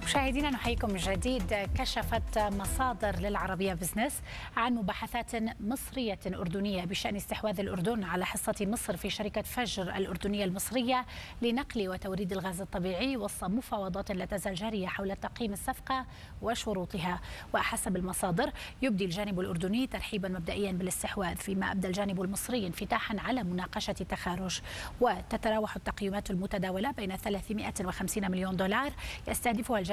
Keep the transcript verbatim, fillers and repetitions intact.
مشاهدينا نحييكم من جديد. كشفت مصادر للعربية بزنس عن مباحثات مصرية أردنية بشأن استحواذ الأردن على حصة مصر في شركة فجر الأردنية المصرية لنقل وتوريد الغاز الطبيعي، وسط مفاوضات لا تزال جارية حول تقييم الصفقة وشروطها. وحسب المصادر يبدي الجانب الأردني ترحيبا مبدئيا بالاستحواذ، فيما أبدى الجانب المصري انفتاحا على مناقشة التخارج. وتتراوح التقييمات المتداولة بين ثلاثمائة وخمسين مليون دولار يستهدفها الجانب